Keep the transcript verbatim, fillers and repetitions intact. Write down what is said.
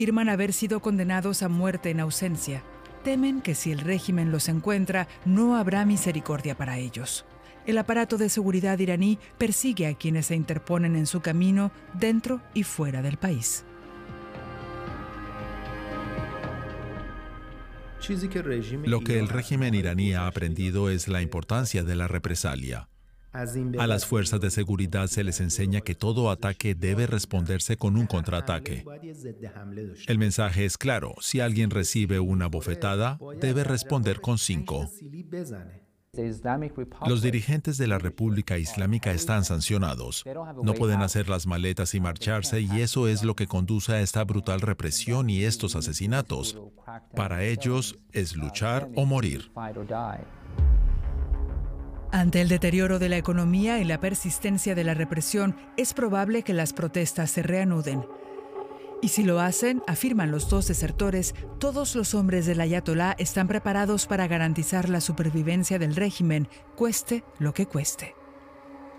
afirman haber sido condenados a muerte en ausencia. Temen que si el régimen los encuentra, no habrá misericordia para ellos. El aparato de seguridad iraní persigue a quienes se interponen en su camino dentro y fuera del país. Lo que el régimen iraní ha aprendido es la importancia de la represalia. A las fuerzas de seguridad se les enseña que todo ataque debe responderse con un contraataque. El mensaje es claro: si alguien recibe una bofetada, debe responder con cinco. Los dirigentes de la República Islámica están sancionados. No pueden hacer las maletas y marcharse, y eso es lo que conduce a esta brutal represión y estos asesinatos. Para ellos es luchar o morir. Ante el deterioro de la economía y la persistencia de la represión, es probable que las protestas se reanuden. Y si lo hacen, afirman los dos desertores, todos los hombres del ayatolá están preparados para garantizar la supervivencia del régimen, cueste lo que cueste.